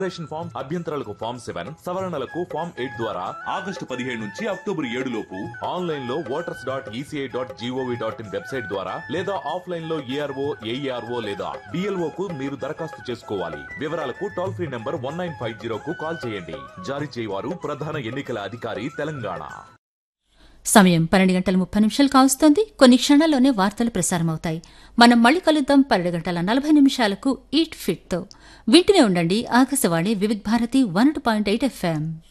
Declaration form అభ్యంతరాలకు form 7, సవరణలకు form 8 ద్వారా ఆగస్టు 15 నుంచి అక్టోబర్ 7 లోపు ఆన్లైన్ లో voters.eci.gov.in వెబ్సైట్ ద్వారా లేదా ఆఫ్లైన్ లో ఏఆర్ఓ, ఏఈఆర్ఓ లేదా డిఎల్ఓ కు మీరు దరఖాస్తు చేసుకోవాలి. వివరాలకు టోల్ ఫ్రీ నంబర్ 1950 కు కాల్ చేయండి. జారీ చేయవారు ప్రధాన ఎన్నికల అధికారి, తెలంగాణ. సమయం 12:30 కావస్తోంది. కొన్ని క్షణాల్లోనే వార్తలు ప్రసారమవుతాయి. మనం మళ్ళీ కలుద్దాం 12:40 ఈట్ ఫిట్ తో. వింటూనే ఉండండి ఆకాశవాణి వివిధ భారతి 101.8 FM.